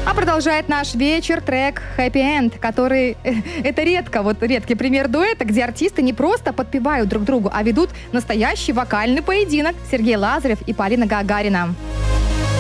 А продолжает наш вечер трек «Happy End», который... Это редкий пример дуэта, где артисты не просто подпевают друг другу, а ведут настоящий вокальный поединок. Сергей Лазарев и Полина Гагарина.